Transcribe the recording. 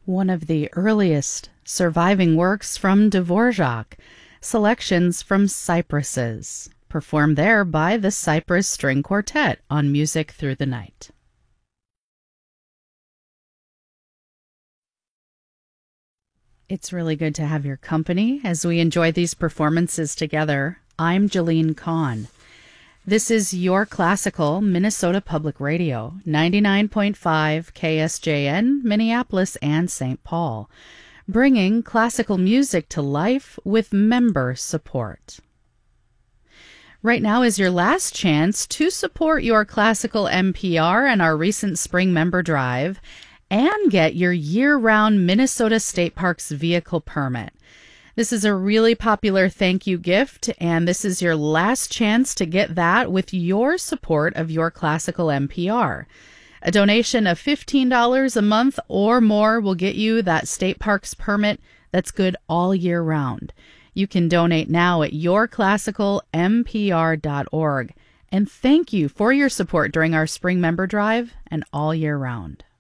one of the earliest surviving works from Dvorak, selections from Cypresses, performed there by the Cypress String Quartet on Music Through the Night. It's really good to have your company as we enjoy these performances together. I'm Jolene Kahn. This is Your Classical Minnesota Public Radio, 99.5 KSJN, Minneapolis and St. Paul, bringing classical music to life with member support. Right now is your last chance to support Your Classical NPR and our recent spring member drive and get your year-round Minnesota State Parks vehicle permit. This is a really popular thank you gift, and this is your last chance to get that with your support of Your Classical NPR. A donation of $15 a month or more will get you that state parks permit that's good all year round. You can donate now at yourclassicalnpr.org. And thank you for your support during our spring member drive and all year round.